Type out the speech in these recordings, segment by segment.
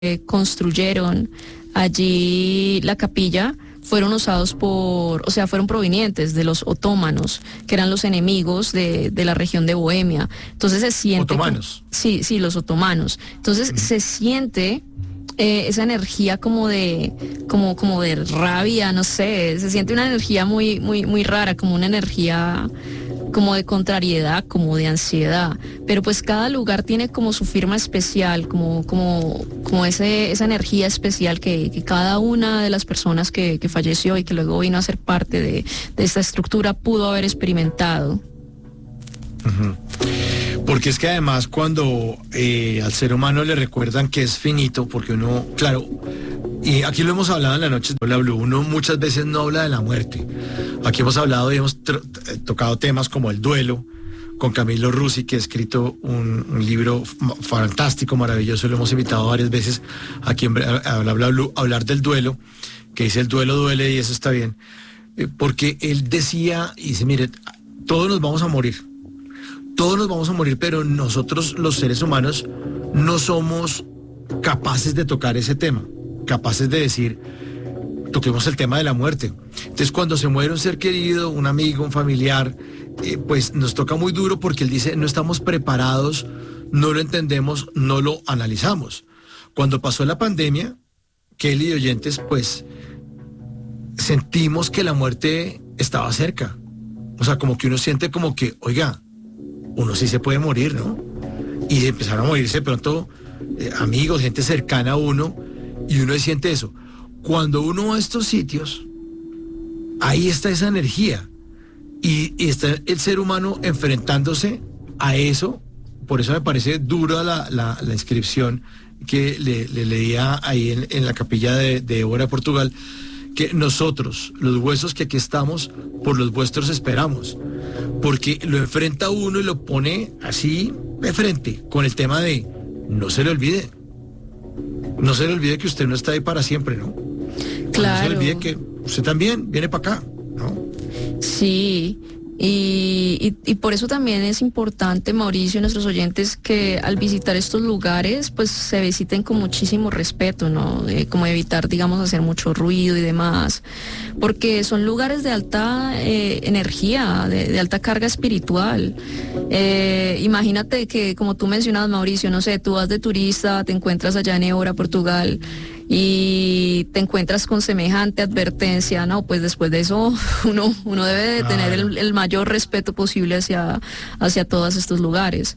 construyeron allí la capilla fueron usados fueron provenientes de los otomanos, que eran los enemigos de la región de Bohemia. Entonces se siente... ¿Otomanos? Sí, los otomanos. Entonces se siente esa energía como de rabia, no sé, se siente una energía muy, muy, muy rara, como una energía como de contrariedad, como de ansiedad, pero pues cada lugar tiene como su firma especial, como esa energía especial que cada una de las personas que falleció y que luego vino a ser parte de esta estructura pudo haber experimentado. Porque es que además cuando al ser humano le recuerdan que es finito, porque uno, claro, y aquí lo hemos hablado en la noche de Bla Blue, uno muchas veces no habla de la muerte. Aquí hemos hablado y hemos tocado temas como el duelo, con Camilo Rusi, que ha escrito un libro fantástico, maravilloso, lo hemos invitado varias veces aquí en Bla Blue a hablar del duelo, que dice el duelo duele y eso está bien, porque él decía, y dice, mire, todos nos vamos a morir, pero nosotros los seres humanos no somos capaces de tocar ese tema, capaces de decir, toquemos el tema de la muerte. Entonces cuando se muere un ser querido, un amigo, un familiar, pues nos toca muy duro porque él dice, no estamos preparados, no lo entendemos, no lo analizamos. Cuando pasó la pandemia, Kelly y oyentes, pues sentimos que la muerte estaba cerca. O sea, como que uno siente como que, oiga, uno sí se puede morir, ¿no? Y empezaron a morirse de pronto amigos, gente cercana a uno, y uno siente eso. Cuando uno va a estos sitios, ahí está esa energía, y está el ser humano enfrentándose a eso. Por eso me parece dura la inscripción que le leía ahí en la capilla de Évora, Portugal, que nosotros, los huesos que aquí estamos, por los vuestros esperamos, porque lo enfrenta uno y lo pone así de frente, con el tema de no se le olvide que usted no está ahí para siempre, ¿no? Claro. No se le olvide que usted también viene para acá, ¿no? Sí. Y por eso también es importante, Mauricio, nuestros oyentes, que al visitar estos lugares, pues se visiten con muchísimo respeto, ¿no? Como evitar, digamos, hacer mucho ruido y demás, porque son lugares de alta energía, de alta carga espiritual. Imagínate que, como tú mencionabas, Mauricio, no sé, tú vas de turista, te encuentras allá en Évora, Portugal, y te encuentras con semejante advertencia, ¿no? Pues después de eso uno debe de tener el mayor respeto posible hacia todos estos lugares.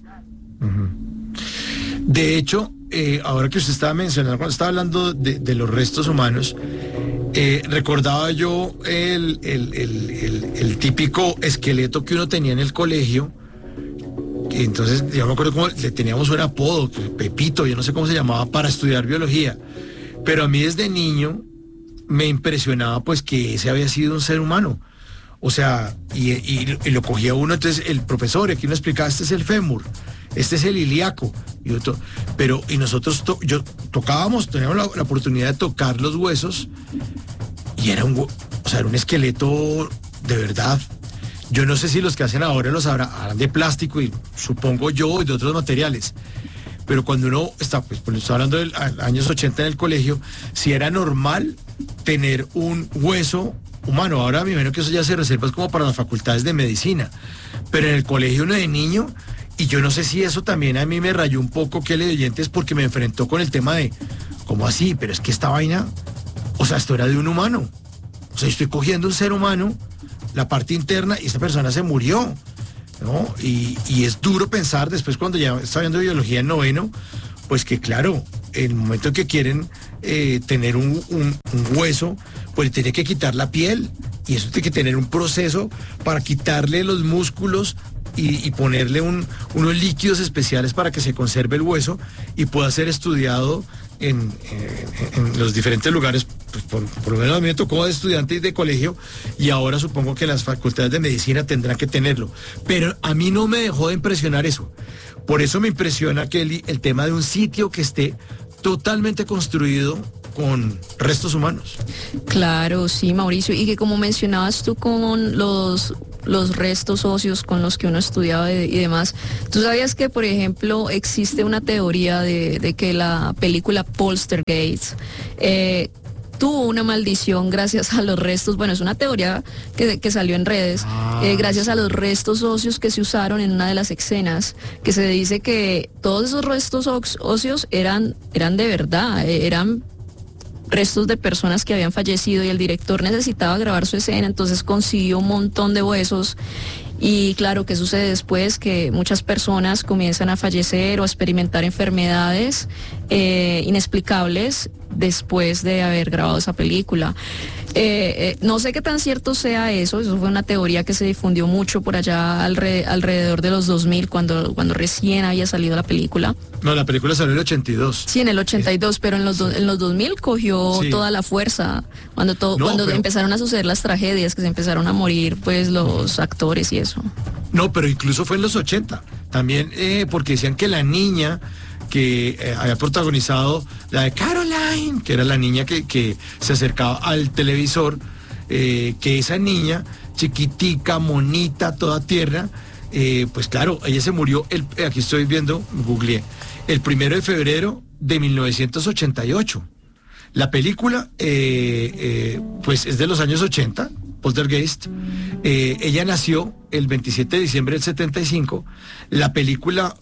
De hecho, ahora que usted estaba mencionando, cuando estaba hablando de los restos humanos, recordaba yo el típico esqueleto que uno tenía en el colegio. Entonces, yo me acuerdo cómo le teníamos un apodo, Pepito, yo no sé cómo se llamaba, para estudiar biología. Pero a mí desde niño me impresionaba pues que ese había sido un ser humano. O sea, y lo cogía uno, entonces el profesor, aquí uno explicaba, este es el fémur, este es el ilíaco, y nosotros teníamos la oportunidad de tocar los huesos, y era un esqueleto de verdad. Yo no sé si los que hacen ahora los harán de plástico, y supongo yo, y de otros materiales. Pero cuando uno está hablando de años 80 en el colegio, si era normal tener un hueso humano. Ahora me imagino que eso ya se reserva como para las facultades de medicina. Pero en el colegio uno de niño, y yo no sé si eso también a mí me rayó un poco, que le oyentes, porque me enfrentó con el tema de, ¿cómo así? Pero es que esta vaina, o sea, esto era de un humano. O sea, estoy cogiendo un ser humano, la parte interna, y esta persona se murió, ¿no? Y es duro pensar después, cuando ya está viendo biología en noveno, pues que claro, en el momento en que quieren tener un hueso, pues tiene que quitar la piel, y eso tiene que tener un proceso para quitarle los músculos y ponerle unos líquidos especiales para que se conserve el hueso y pueda ser estudiado en los diferentes lugares. Pues por lo menos a mí me tocó de estudiante y de colegio, y ahora supongo que las facultades de medicina tendrán que tenerlo. Pero a mí no me dejó de impresionar eso. Por eso me impresiona, Kelly, el tema de un sitio que esté totalmente construido con restos humanos. Claro, sí, Mauricio, y que como mencionabas tú con los restos óseos con los que uno estudiaba y demás. ¿Tú sabías que, por ejemplo, existe una teoría de que la película Poltergeist tuvo una maldición gracias a los restos? Bueno, es una teoría que salió en redes, gracias a los restos óseos que se usaron en una de las escenas, que se dice que todos esos restos óseos eran de verdad, eran restos de personas que habían fallecido, y el director necesitaba grabar su escena, entonces consiguió un montón de huesos. Y claro, ¿qué sucede después? Que muchas personas comienzan a fallecer o a experimentar enfermedades inexplicables después de haber grabado esa película. No sé qué tan cierto sea eso fue una teoría que se difundió mucho por allá alrededor de los 2000, cuando recién había salido la película. No, la película salió en el 82. Sí, en el 82, pero en los 2000 cogió toda la fuerza, cuando empezaron a suceder las tragedias, que se empezaron a morir pues los actores y eso. No, pero incluso fue en los 80, también porque decían que la niña que había protagonizado la de Caroline, que era la niña que se acercaba al televisor, que esa niña, chiquitica, monita, toda tierna, pues claro, ella se murió, aquí estoy viendo, googleé, el 1 de febrero de 1988. La película, pues es de los años 80, Poltergeist. Ella nació el 27 de diciembre del 75. La película,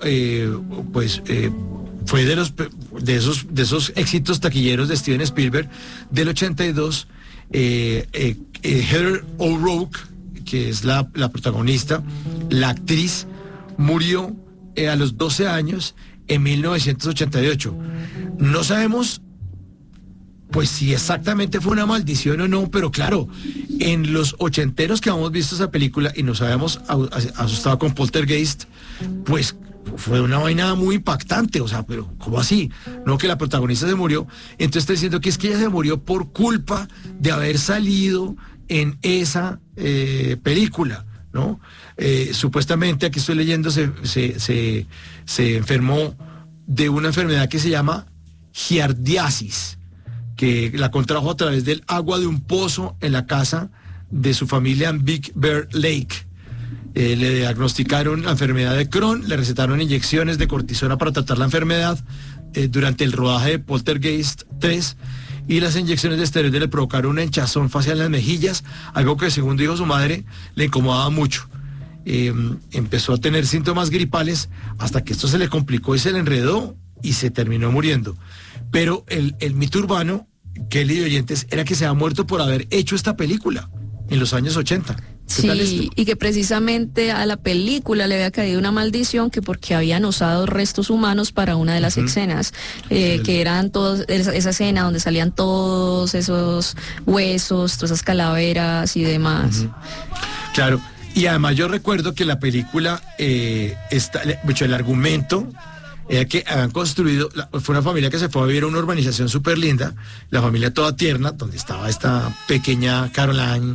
fue de esos éxitos taquilleros de Steven Spielberg del 82. Heather O'Rourke, que es la protagonista, la actriz, murió a los 12 años en 1988. No sabemos pues si exactamente fue una maldición o no, pero claro, en los ochenteros que hemos visto esa película y nos habíamos asustado con Poltergeist, pues fue una vaina muy impactante, o sea, pero ¿cómo así? No, que la protagonista se murió. Entonces está diciendo que es que ella se murió por culpa de haber salido en esa película, ¿no? Supuestamente, aquí estoy leyendo, se enfermó de una enfermedad que se llama giardiasis, que la contrajo a través del agua de un pozo en la casa de su familia en Big Bear Lake. Le diagnosticaron la enfermedad de Crohn, le recetaron inyecciones de cortisona para tratar la enfermedad durante el rodaje de Poltergeist 3, y las inyecciones de esteroides le provocaron una hinchazón facial en las mejillas, algo que, según dijo su madre, le incomodaba mucho. Empezó a tener síntomas gripales hasta que esto se le complicó y se le enredó y se terminó muriendo. Pero el mito urbano, Kelly y oyentes, era que se ha muerto por haber hecho esta película en los años 80. Sí, y que precisamente a la película le había caído una maldición, que porque habían usado restos humanos para una de las escenas, que eran todos, esa escena donde salían todos esos huesos, todas esas calaveras y demás. Claro, y además yo recuerdo que la película, el argumento era que habían construido, fue una familia que se fue a vivir a una urbanización súper linda, la familia toda tierna, donde estaba esta pequeña Caroline.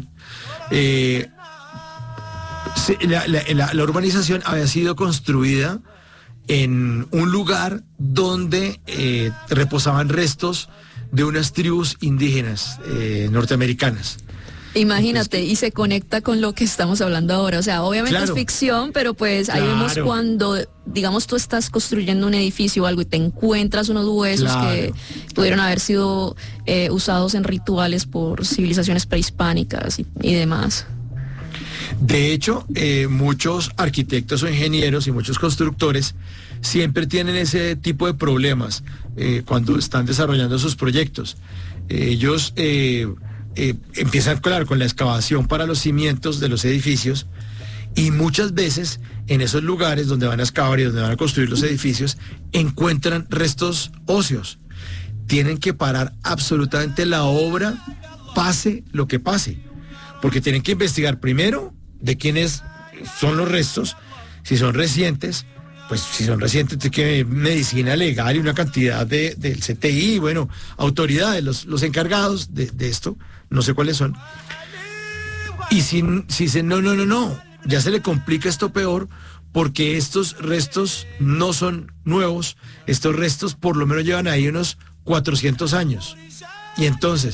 La urbanización había sido construida en un lugar donde reposaban restos de unas tribus indígenas norteamericanas. Imagínate, y se conecta con lo que estamos hablando ahora. O sea, obviamente es ficción, pero pues ahí vemos cuando, digamos, tú estás construyendo un edificio o algo y te encuentras unos huesos que pudieron haber sido usados en rituales por civilizaciones prehispánicas y demás. De hecho, muchos arquitectos o ingenieros y muchos constructores siempre tienen ese tipo de problemas cuando están desarrollando sus proyectos. Ellos empiezan, claro, con la excavación para los cimientos de los edificios, y muchas veces en esos lugares donde van a excavar y donde van a construir los edificios encuentran restos óseos. Tienen que parar absolutamente la obra, pase lo que pase, porque tienen que investigar primero de quiénes son los restos, si son recientes. Pues si son recientes, tiene que medicina legal y una cantidad del CTI, bueno, autoridades, los encargados de esto, no sé cuáles son. Y si dicen, no, ya se le complica esto peor, porque estos restos no son nuevos, estos restos por lo menos llevan ahí unos 400 años. Y entonces,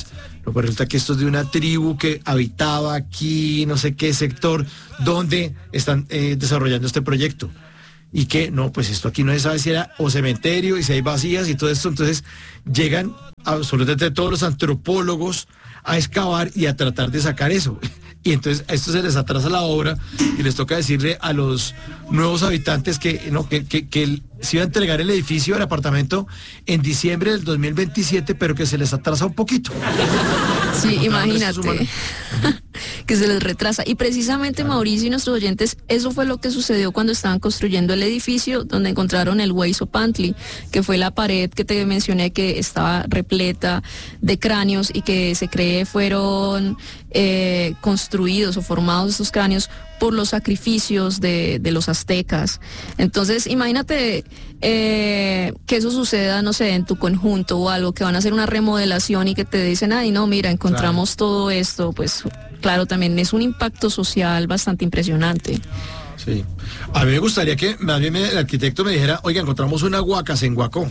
No, pues resulta que esto es de una tribu que habitaba aquí, no sé qué sector, donde están desarrollando este proyecto. Y que, no, pues esto aquí no se sabe si era o cementerio, y si hay vacías y todo esto. Entonces llegan absolutamente todos los antropólogos a excavar y a tratar de sacar eso. Y entonces a esto se les atrasa la obra y les toca decirle a los nuevos habitantes que se iba a entregar el edificio, el apartamento, en diciembre del 2027, pero que se les atrasa un poquito. Sí, imagínate que se les retrasa. Y precisamente, Mauricio y nuestros oyentes, eso fue lo que sucedió cuando estaban construyendo el edificio donde encontraron el Huayzopantli, que fue la pared que te mencioné que estaba repleta de cráneos y que se cree fueron construidos o formados estos cráneos por los sacrificios de los aztecas. Entonces, imagínate que eso suceda, no sé, en tu conjunto o algo, que van a hacer una remodelación y que te dicen, ay, no, mira, encontramos todo esto, pues claro, también es un impacto social bastante impresionante. Sí. A mí me gustaría que más bien el arquitecto me dijera, oiga, encontramos una huacas en Guacó.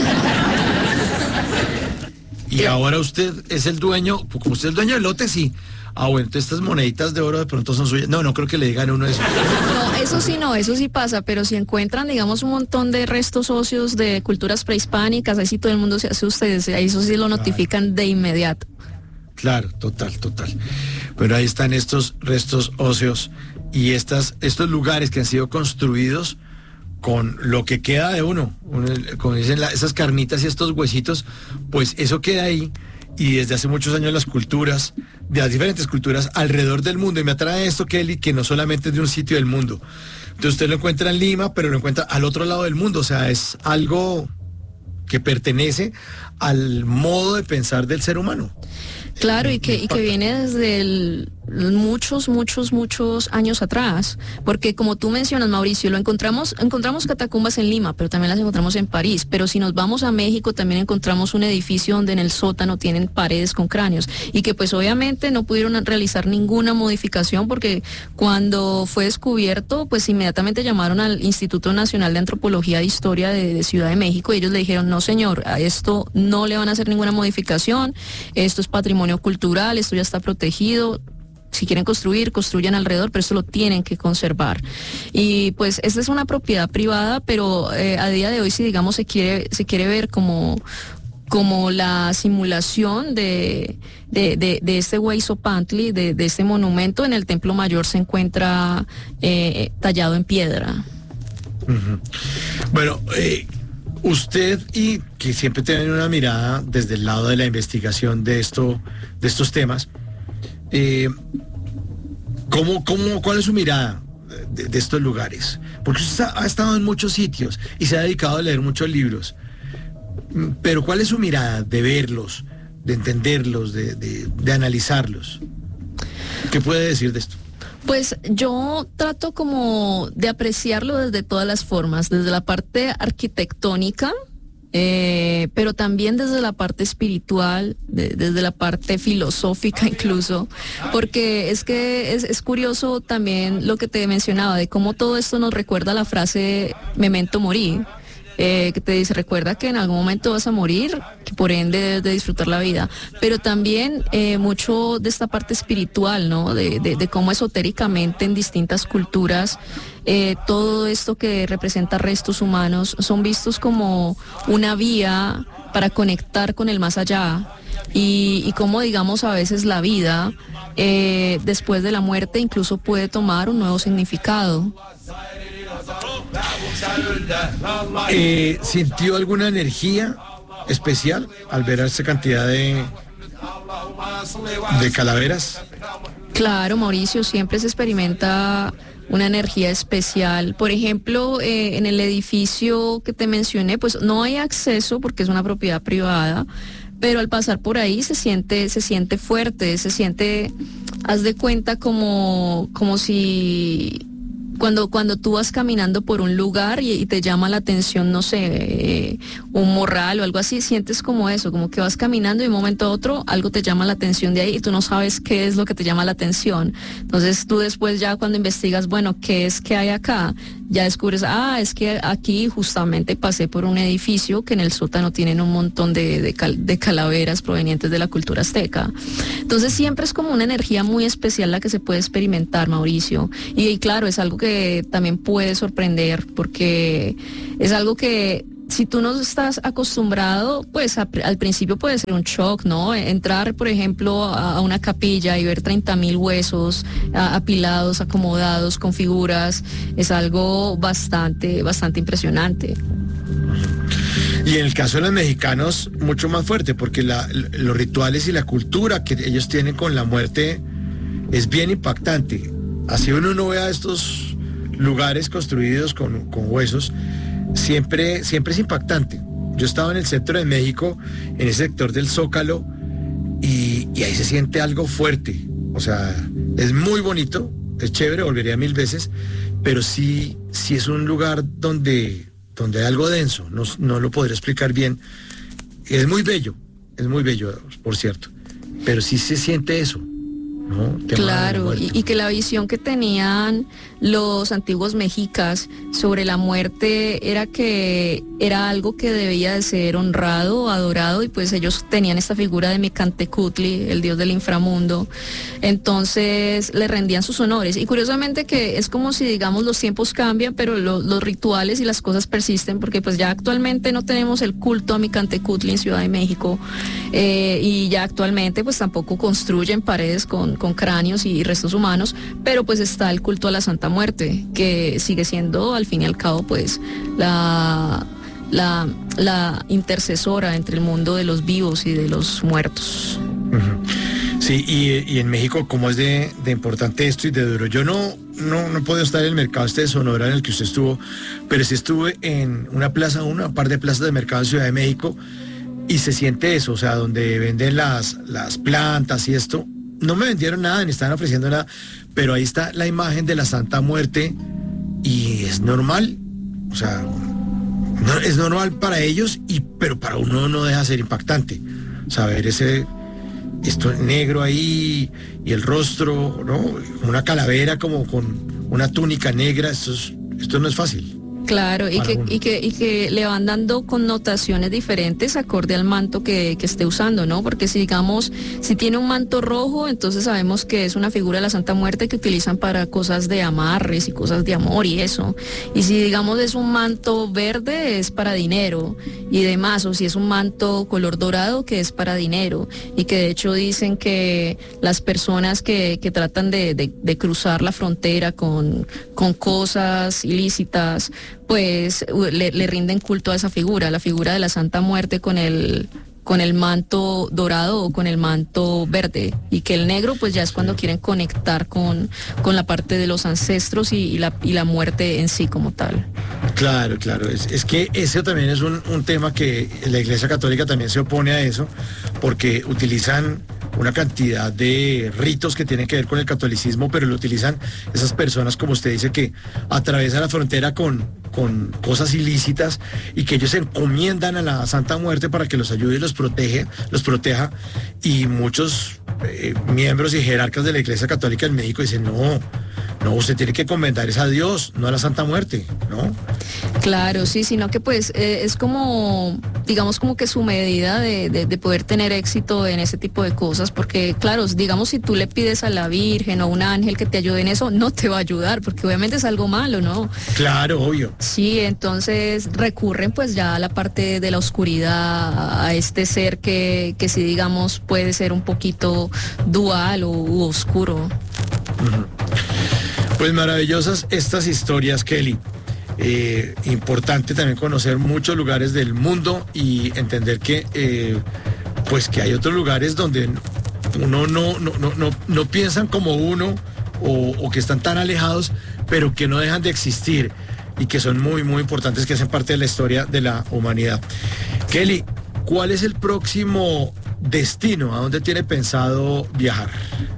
Y ahora usted es el dueño, como usted es el dueño del lote, sí. Ah, bueno, entonces estas moneditas de oro de pronto son suyas. No creo que le digan a uno eso. No, eso sí pasa, pero si encuentran, digamos, un montón de restos óseos de culturas prehispánicas, ahí sí todo el mundo se asusta, ahí eso sí lo notifican de inmediato. Claro, total. Pero ahí están estos restos óseos y estos lugares que han sido construidos con lo que queda de uno, como dicen esas carnitas y estos huesitos, pues eso queda ahí. Y desde hace muchos años las culturas, de las diferentes culturas alrededor del mundo, y me atrae esto, Kelly, que no solamente es de un sitio del mundo. Entonces usted lo encuentra en Lima, pero lo encuentra al otro lado del mundo, o sea, es algo que pertenece al modo de pensar del ser humano. Claro, y que viene desde muchos años atrás, porque como tú mencionas, Mauricio, encontramos catacumbas en Lima, pero también las encontramos en París, pero si nos vamos a México también encontramos un edificio donde en el sótano tienen paredes con cráneos, y que pues obviamente no pudieron realizar ninguna modificación, porque cuando fue descubierto, pues inmediatamente llamaron al Instituto Nacional de Antropología e Historia de Ciudad de México, y ellos le dijeron, no señor, a esto no le van a hacer ninguna modificación, esto es patrimonio cultural, esto ya está protegido, si quieren construir, construyan alrededor, pero esto lo tienen que conservar. Y pues esta es una propiedad privada, pero a día de hoy, si digamos se quiere ver como la simulación de este Huayzopantli, de este monumento, en el Templo Mayor se encuentra tallado en piedra. Uh-huh. Bueno, usted, y que siempre tiene una mirada desde el lado de la investigación de estos temas, ¿cuál es su mirada de estos lugares? Porque usted ha estado en muchos sitios y se ha dedicado a leer muchos libros, pero ¿cuál es su mirada de verlos, de entenderlos, de analizarlos? ¿Qué puede decir de esto? Pues yo trato como de apreciarlo desde todas las formas, desde la parte arquitectónica, pero también desde la parte espiritual, desde la parte filosófica incluso, porque es que es curioso también lo que te mencionaba, de cómo todo esto nos recuerda la frase memento mori, que te dice, recuerda que en algún momento vas a morir, que por ende debes de disfrutar la vida, pero también mucho de esta parte espiritual, ¿no? De cómo esotéricamente en distintas culturas todo esto que representa restos humanos son vistos como una vía para conectar con el más allá, y cómo, digamos, a veces la vida después de la muerte incluso puede tomar un nuevo significado. ¿Sintió alguna energía especial al ver a esta cantidad de calaveras? Claro, Mauricio, siempre se experimenta una energía especial. Por ejemplo, en el edificio que te mencioné, pues no hay acceso porque es una propiedad privada, pero al pasar por ahí se siente fuerte, haz de cuenta como si cuando tú vas caminando por un lugar y te llama la atención, no sé, un morral o algo así, sientes como eso, como que vas caminando y de un momento a otro algo te llama la atención de ahí y tú no sabes qué es lo que te llama la atención. Entonces tú después ya cuando investigas, bueno, ¿qué es que hay acá? ya descubres, es que aquí justamente pasé por un edificio que en el sótano tienen un montón de calaveras provenientes de la cultura azteca. Entonces siempre es como una energía muy especial la que se puede experimentar, Mauricio. Y claro, es algo que también puede sorprender porque es algo que si tú no estás acostumbrado, pues al principio puede ser un shock, ¿no? Entrar, por ejemplo, a una capilla y ver 30.000 huesos apilados, acomodados, con figuras, es algo bastante impresionante. Y en el caso de los mexicanos, mucho más fuerte, porque los rituales y la cultura que ellos tienen con la muerte es bien impactante. Así uno no vea estos lugares construidos con huesos, siempre es impactante. Yo estaba en el centro de México, en ese sector del Zócalo, y ahí se siente algo fuerte. O sea, es muy bonito, es chévere, volvería 1000 veces, pero sí es un lugar donde hay algo denso, no lo podré explicar bien. Es muy bello, por cierto, pero sí se siente eso, ¿no? Claro, y que la visión que tenían los antiguos mexicas sobre la muerte era que era algo que debía de ser honrado, adorado, y pues ellos tenían esta figura de Micantecutli, el dios del inframundo, entonces le rendían sus honores. Y curiosamente que es como si, digamos, los tiempos cambian, pero los rituales y las cosas persisten, porque pues ya actualmente no tenemos el culto a Micantecutli en Ciudad de México, y ya actualmente pues tampoco construyen paredes con cráneos y restos humanos, pero pues está el culto a la Santa Muerte, que sigue siendo al fin y al cabo pues la intercesora entre el mundo de los vivos y de los muertos. Uh-huh. Sí, y en México, como es de importante esto y de duro, yo no puedo estar en el mercado de Sonora en el que usted estuvo, pero sí estuve en una par de plazas de mercado en Ciudad de México, y se siente eso, o sea, donde venden las plantas y esto. No me vendieron nada, ni estaban ofreciendo nada, pero ahí está la imagen de la Santa Muerte y es normal, o sea, es normal para ellos, pero para uno no deja de ser impactante. Saber esto negro ahí y el rostro, ¿no? Una calavera como con una túnica negra, esto no es fácil. Claro, y que le van dando connotaciones diferentes acorde al manto que esté usando, ¿no? Porque si tiene un manto rojo, entonces sabemos que es una figura de la Santa Muerte que utilizan para cosas de amarres y cosas de amor y eso. Y si digamos es un manto verde, es para dinero y demás, o si es un manto color dorado, que es para dinero. Y que de hecho dicen que las personas que tratan de cruzar la frontera con cosas ilícitas, pues le rinden culto a esa figura, la figura de la Santa Muerte con el manto dorado o con el manto verde, y que el negro pues ya es cuando quieren conectar con la parte de los ancestros y la muerte en sí como tal. Claro, es que ese también es un tema que la Iglesia Católica también se opone a eso, porque utilizan una cantidad de ritos que tienen que ver con el catolicismo, pero lo utilizan esas personas, como usted dice, que atraviesan la frontera con cosas ilícitas, y que ellos se encomiendan a la Santa Muerte para que los ayude y los proteja, y muchos miembros y jerarcas de la Iglesia Católica en México dicen, no, usted tiene que encomendar es a Dios, no a la Santa Muerte, ¿no? Claro, sí, sino que pues es como, digamos, como que su medida de poder tener éxito en ese tipo de cosas, porque claro, digamos, si tú le pides a la Virgen o un ángel que te ayude en eso, no te va a ayudar, porque obviamente es algo malo, ¿no? Claro, obvio. Sí, entonces recurren pues ya a la parte de la oscuridad, a este ser que sí, digamos, puede ser un poquito dual u oscuro. Uh-huh. Pues maravillosas estas historias, Kelly. Importante también conocer muchos lugares del mundo y entender que pues que hay otros lugares donde uno no piensan como uno, o que están tan alejados, pero que no dejan de existir y que son muy, muy importantes, que hacen parte de la historia de la humanidad. Kelly, ¿cuál es el próximo destino? ¿A dónde tiene pensado viajar?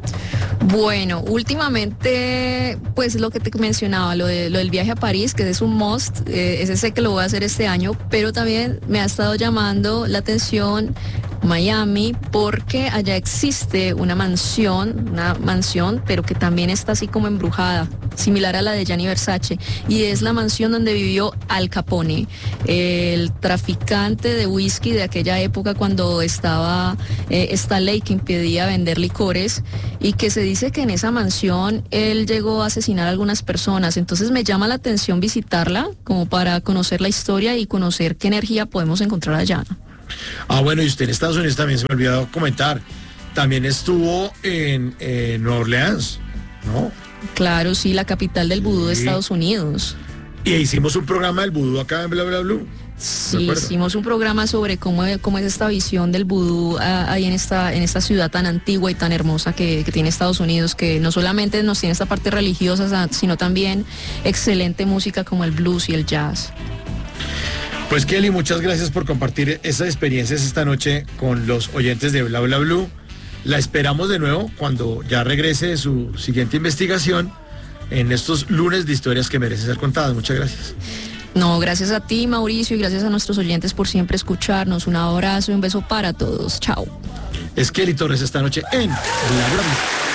Bueno, últimamente, pues lo que te mencionaba, lo del viaje a París, que es un must, ese sé que lo voy a hacer este año, pero también me ha estado llamando la atención Miami, porque allá existe una mansión, pero que también está así como embrujada. similar a la de Gianni Versace, y es la mansión donde vivió Al Capone, el traficante de whisky de aquella época cuando estaba esta ley que impedía vender licores, y que se dice que en esa mansión él llegó a asesinar a algunas personas. Entonces me llama la atención visitarla como para conocer la historia y conocer qué energía podemos encontrar allá. Ah, bueno, y usted en Estados Unidos también se me olvidó comentar, también estuvo en Nueva Orleans, ¿no? Claro, sí, la capital del vudú de Estados Unidos. Y hicimos un programa del vudú acá en Bla Bla Blue. Sí, hicimos un programa sobre cómo es esta visión del vudú ahí en esta ciudad tan antigua y tan hermosa que tiene Estados Unidos, que no solamente nos tiene esta parte religiosa, sino también excelente música como el blues y el jazz. Pues Kelly, muchas gracias por compartir esas experiencias esta noche con los oyentes de Bla Bla Blue. La esperamos de nuevo cuando ya regrese de su siguiente investigación en estos lunes de historias que merecen ser contadas. Muchas gracias. No, gracias a ti, Mauricio, y gracias a nuestros oyentes por siempre escucharnos. Un abrazo y un beso para todos. Chao. Es Kelly Torres esta noche en Bla Bla Blue.